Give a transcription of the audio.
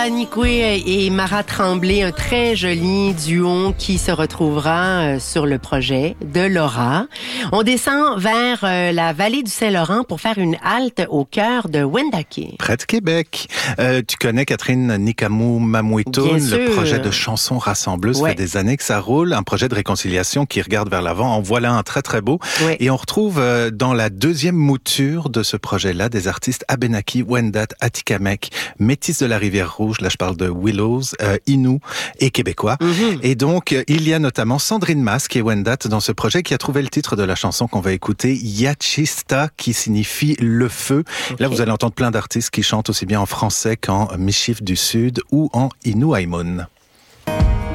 Nikwe et Mara Tremblay, un très joli duo qui se retrouvera sur le projet de Laura. On descend vers la vallée du Saint-Laurent pour faire une halte au cœur de Wendake. Près de Québec. Tu connais Catherine Nikamu Mamuito, le projet de chansons rassembleuses. Ça fait des années que ça roule. Un projet de réconciliation qui regarde vers l'avant. En voilà un très très beau. Ouais. Et on retrouve dans la deuxième mouture de ce projet-là des artistes Abenaki, Wendat, Atikamek, Métis de la Rivière-Rouge. Là, je parle de Willows, Innu et Québécois. Mm-hmm. Et donc, il y a notamment Sandrine Mas, qui est Wendat dans ce projet, qui a trouvé le titre de la chanson qu'on va écouter, Yachista, qui signifie le feu. Okay. Là, vous allez entendre plein d'artistes qui chantent aussi bien en français qu'en Michif du Sud ou en Innu Aimon.